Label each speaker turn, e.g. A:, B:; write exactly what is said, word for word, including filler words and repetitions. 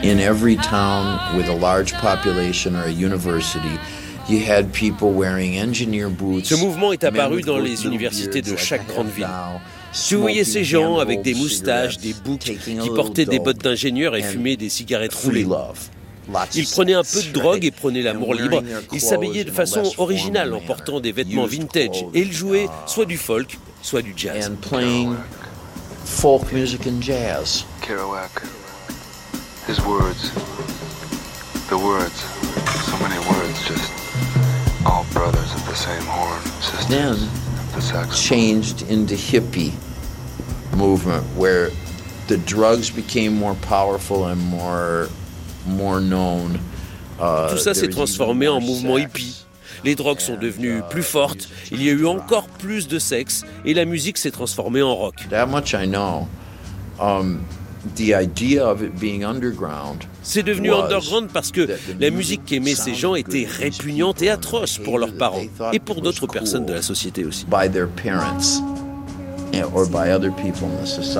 A: In every town with a large population or a university, you had people wearing engineer boots.
B: Ce mouvement est apparu dans les universités de chaque grande ville. Si vous voyez ces gens avec des moustaches, des boucs, qui portaient des bottes d'ingénieurs et fumaient des cigarettes roulées. Ils prenaient un peu de drogue et prenaient l'amour libre. Ils s'habillaient de façon originale en portant des vêtements vintage. Et ils jouaient soit du folk, soit du jazz.
A: And playing folk music and jazz.
C: Kerouac, his words, the words, so many words, just all brothers of the same horn, sisters
A: Then
C: of the saxophone.
A: Changed into hippie movement where the drugs became more powerful and more more known. Uh,
B: Tout ça s'est transformé en mouvement hippie. Les drogues sont devenues plus fortes, il y a eu encore plus de sexe et la musique s'est transformée en rock.
A: That much I know. Um, the idea of it being underground.
B: C'est devenu underground parce que la musique qu'aimaient ces gens était répugnante et atroce pour leurs parents et pour d'autres personnes de la société aussi.
A: By their parents or by other people in the society.